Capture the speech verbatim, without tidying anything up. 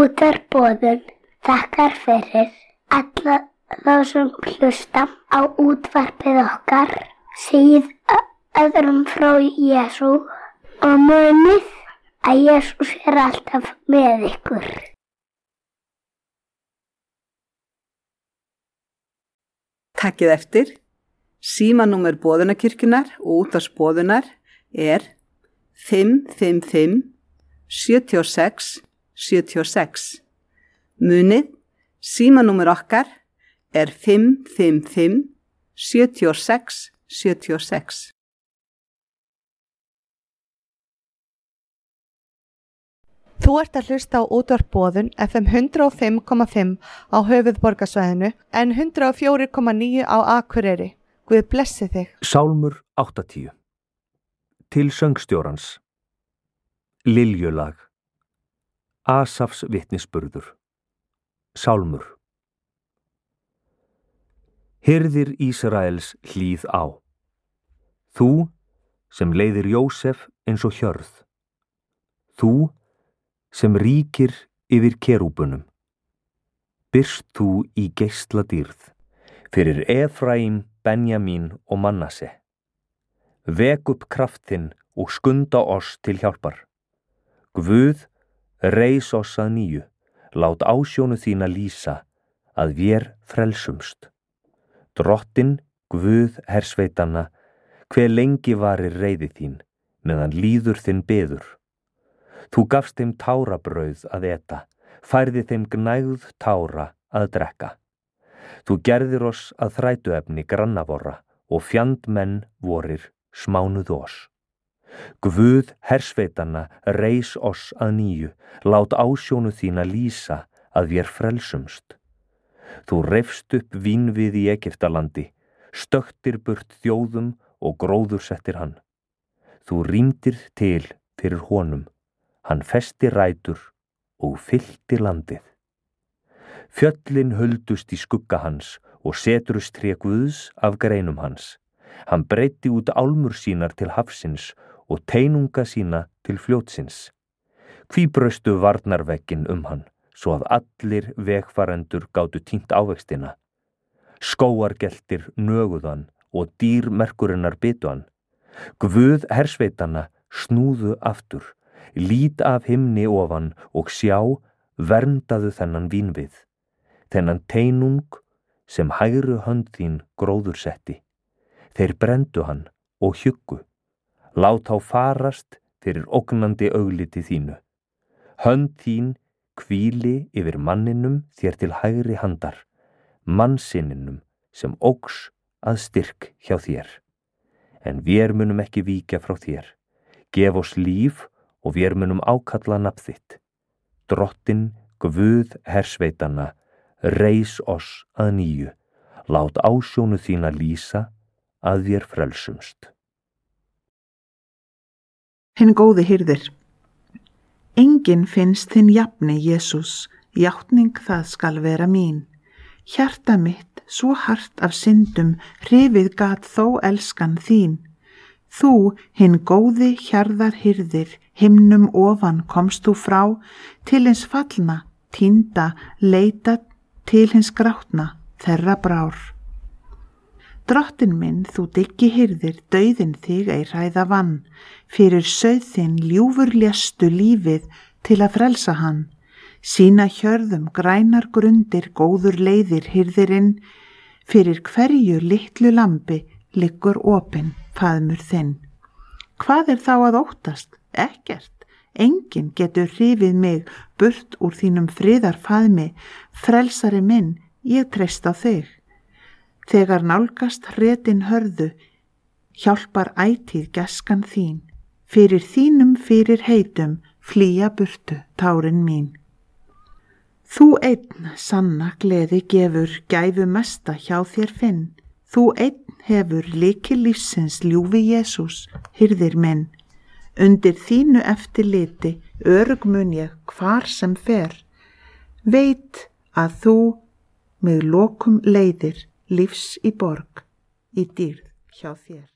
Útvarpsboðun þakkar fyrir alla þá sem hlusta á útvarpið okkar, segið öðrum frá Jesú og munið að Jesús er alltaf með ykkur. Takkið eftir. Símanúmer boðunarkirkjunnar og útvarpsboðunar er fimm fimm fimm sjö sex sjö sex. Munið, símanúmer okkar er fimm fimm fimm sjö sex sjö sex. Þú ert að hlusta á útvarpsboðun F M hundrað og fimm komma fimm á höfuðborgarsvæðinu en hundrað og fjögur komma níu á Akureyri. Guð blessi þig. Sálmur áttatíu. Til söngstjórans. Liljulag. Asafs vitnisburður. Sálmur. Hirðir Ísraels hlýð á. Þú sem leiðir Jósef eins og hjörð. Þú sem ríkir yfir kerúbunum. Birst þú í geisladýrð fyrir Efraím, Benjamín og Manasse. Vek upp kraft þinn og skunda oss til hjálpar. Guð, reis oss að nýju, lát ásjónu þína lýsa, að vér frelsumst. Drottin, Guð hersveitanna, hve lengi varir reiði þín, meðan líður þinn beður. Þú gafst þeim tárabrauð að eta, færði þeim gnægð tára að drekka. Þú gerðir oss að þrætuefni grannavorra og fjandmenn vorir smánuð oss. Guð hersveitanna reis oss að nýju, lát ásjónu þína lýsa að vér frelsumst. Þú reifst upp vínvið í Egyptalandi, stöktir burt þjóðum og gróðursettir hann. Þú rýmdir til fyrir honum, hann festi rætur og fyllti landið. Fjöllin huldust í skugga hans og setrust tré Guðs af greinum hans. Hann breiddi út álmur sínar til hafsins og teinunga sína til fljótsins. Hví braustu varnarvegginn um hann, svo að allir vegfarendur gátu týnt ávextina. Skóargeltir nöguðan og dýr merkurinnar bitu hann. Guð hersveitanna snúðu aftur, lít af himni ofan og sjá, verndaðu þennan vínvið. Þennan teinung sem hægri hönd þín gróður setti. Þeir brenndu hann og hjuggu. Lát þá farast fyrir ógnandi augliti þínu. Hönd þín hvíli yfir manninum þér til hægri handar, mannsinninum sem óx að styrk hjá þér. En vér munum ekki víkja frá þér. Gef oss líf og vér munum ákalla nafn þitt. Drottin, Guð hersveitanna, reis oss að nýju, lát ásjónu þína lýsa, að vér frelsumst. Hinn góði hirðir. Enginn finnst þinn jafni, Jesús, játning það skal vera mín. Hjarta mitt, svo hart af syndum, hrifið gat þó elskan þín. Þú, hinn góði hjarðar hirðir, himnum ofan komst þú frá, til hins fallna, týnda, leita til hins grátna, þeirra brár. Drottin minn, þú dyggi hirðir, dauðin þig ei hræða vann, fyrir sauð þinn ljúfur léstu lífið til að frelsa hann. Sína hjörðum grænar grundir, góður leiðir hirðirinn, fyrir hverju litlu lambi liggur opinn faðmur þinn. Hvað er þá að óttast? Ekkert. Enginn getur hrifið mig burt úr þínum friðarfaðmi, frelsari minn, ég treyst á þig. Þegar nálgast hretin hörðu, hjálpar ætíð gæskan þín, fyrir þínum fyrir heitum flýja burtu tárin mín. Þú einn sanna gleði gefur, gæfu mesta hjá þér finn, þú einn hefur lykil lífsins ljúfi Jesús, hirðir minn. Undir þínu eftirliti örugg mun ég hvar sem fer, veit að þú mig lokum leiðir lífs í borg, í dýrð hjá þér.